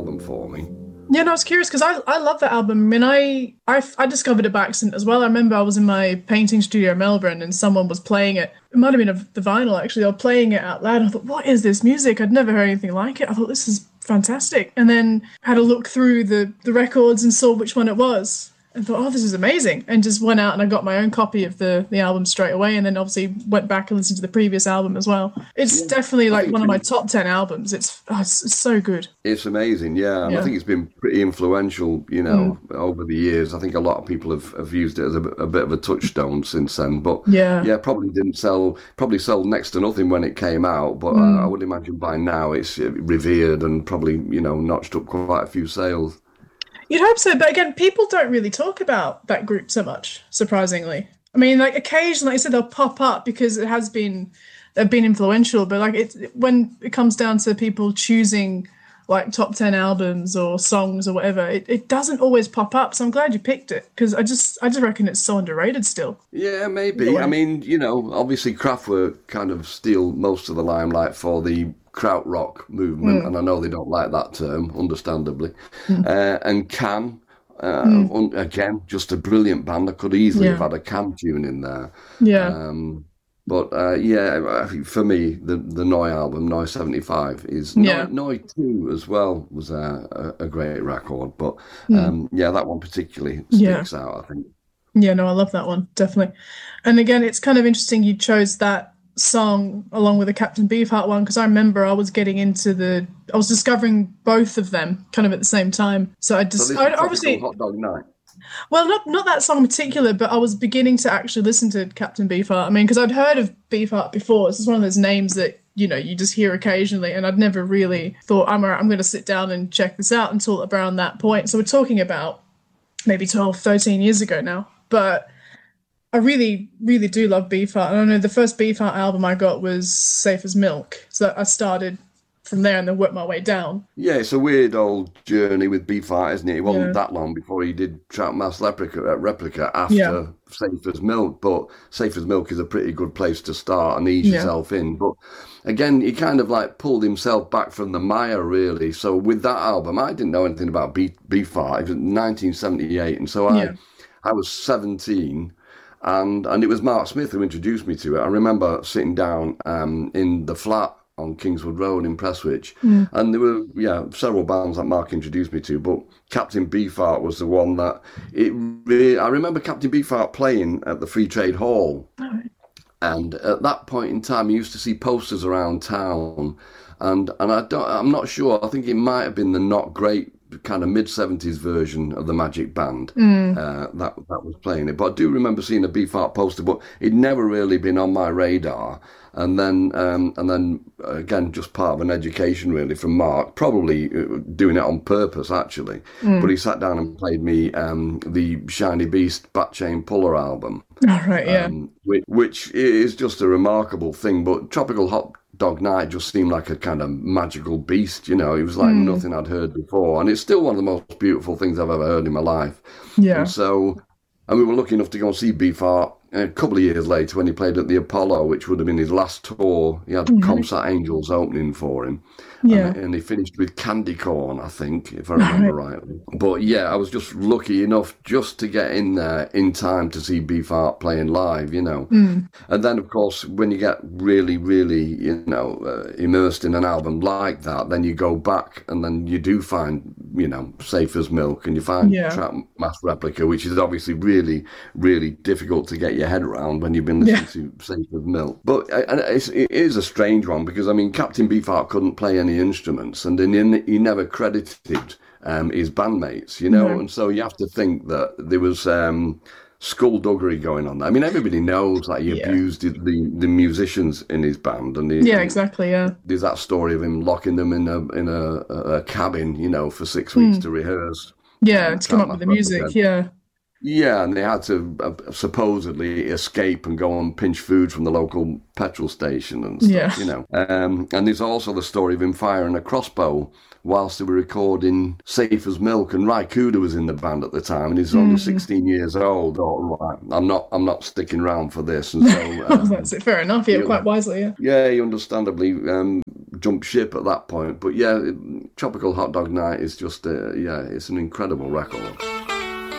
album for me. Yeah, no, I was curious because I love that album. I mean, I discovered it by accident as well. I remember I was in my painting studio in Melbourne and someone was playing it. It might have been the vinyl actually. They were playing it out loud. I thought, what is this music? I'd never heard anything like it. I thought this is fantastic. And then had a look through the records and saw which one it was. And thought, oh, this is amazing. And just went out and I got my own copy of the album straight away. And then obviously went back and listened to the previous album as well. It's definitely like one of my top 10 albums. It's so good. It's amazing, yeah. And I think it's been pretty influential, over the years. I think a lot of people have used it as a bit of a touchstone since then. But probably sell next to nothing when it came out. But I would imagine by now it's revered and probably, notched up quite a few sales. You'd hope so, but again, people don't really talk about that group so much, surprisingly. I mean, like occasionally, like I said, they'll pop up because they've been influential, but like when it comes down to people choosing like top 10 albums or songs or whatever, it doesn't always pop up. So I'm glad you picked it because I just reckon it's so underrated still. Yeah, maybe. I mean, obviously Kraftwerk kind of steal most of the limelight for the krautrock movement, and I know they don't like that term, understandably. And Can, again, just a brilliant band. I could easily have had a Can tune in there. Yeah. But I think for me, the Neu album, Neu 75, is Neu 2 as well was a great record. But that one particularly sticks out, I think. Yeah, no, I love that one, definitely. And again, it's kind of interesting you chose that song along with the Captain Beefheart one because I remember I was discovering both of them kind of at the same time. So obviously Hot Dog Night. Well, not that song in particular, but I was beginning to actually listen to Captain Beefheart. I mean, because I'd heard of Beefheart before. This is one of those names that you just hear occasionally, and I'd never really thought I'm going to sit down and check this out until around that point. So we're talking about maybe 12, 13 years ago now, but I really, really do love Beefheart. And I know the first Beefheart album I got was Safe as Milk. So I started from there and then worked my way down. Yeah, it's a weird old journey with Beefheart, isn't it? It wasn't that long before he did Trout Mask Replica after Safe as Milk. But Safe as Milk is a pretty good place to start and ease yourself in. But again, he kind of like pulled himself back from the mire, really. So with that album, I didn't know anything about Beefheart. It was 1978. And so I was 17. And it was Mark Smith who introduced me to it. I remember sitting down in the flat on Kingswood Road in Prestwich, and there were several bands that Mark introduced me to, but Captain Beefheart was the one that I remember Captain Beefheart playing at the Free Trade Hall, and at that point in time, you used to see posters around town, and I'm not sure. I think it might have been the not great kind of mid-70s version of the Magic Band that was playing it. But I do remember seeing a Beefheart poster, but it'd never really been on my radar. And then again, just part of an education really from Mark, probably doing it on purpose actually. But he sat down and played me the Shiny Beast Bat Chain Puller album. All right, yeah. Which is just a remarkable thing. But Tropical Hot Dog Night just seemed like a kind of magical beast, It was like nothing I'd heard before. And it's still one of the most beautiful things I've ever heard in my life. Yeah. And we were lucky enough to go and see Beefheart a couple of years later when he played at the Apollo, which would have been his last tour. He had Comsat Angels opening for him. Yeah. And he finished with Candy Corn, I think, if I remember rightly. But I was just lucky enough just to get in there in time to see Beefheart playing live, And then, of course, when you get really, really, immersed in an album like that, then you go back and then you do find, Safe as Milk, and you find Trout Mask Replica, which is obviously really, really difficult to get your head around when you've been listening to Safe as Milk. But it is a strange one because, I mean, Captain Beefheart couldn't play any instruments, and he never credited his bandmates, and so you have to think that there was skullduggery going on there. I mean, everybody knows that he abused the musicians in his band, and exactly. There's that story of him locking them in a cabin, for 6 weeks to rehearse. Yeah, to come up with the music. Yeah, and they had to supposedly escape and go and pinch food from the local petrol station and stuff, And there's also the story of him firing a crossbow whilst they were recording Safe as Milk, and Ry Cooder was in the band at the time, and he's only 16 years old. Oh, right, I'm not sticking around for this. And so that's it. Fair enough. Yeah, quite wisely. Yeah, he understandably jumped ship at that point. But yeah, Tropical Hot Dog Night is just, it's an incredible record.